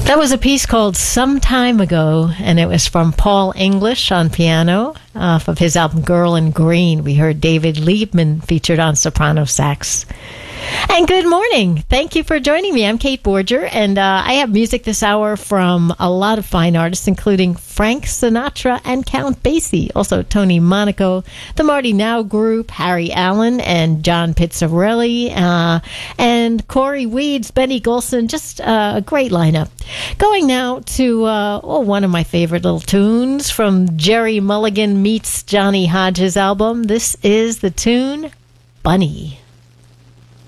That was a piece called Some Time Ago, and it was from Paul English on piano off of his album Girl in Green. We heard David Liebman featured on soprano sax. And good morning. Thank you for joining me. I'm Kate Borger, and I have music this hour from a lot of fine artists, including Frank Sinatra and Count Basie, also Tony Monaco, the Marty Now Group, Harry Allen and John Pizzarelli, and Corey Weeds, Benny Golson, just a great lineup. Going now to one of my favorite little tunes from Jerry Mulligan meets Johnny Hodges' album. This is the tune Bunny.